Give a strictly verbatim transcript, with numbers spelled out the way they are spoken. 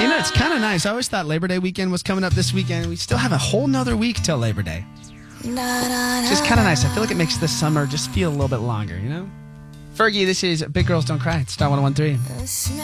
You know, it's kind of nice. I always thought Labor Day weekend was coming up this weekend. We still have a whole nother week till Labor Day. Just kind of nice. I feel like it makes the summer just feel a little bit longer, you know? Fergie, this is Big Girls Don't Cry. It's Star one oh one three.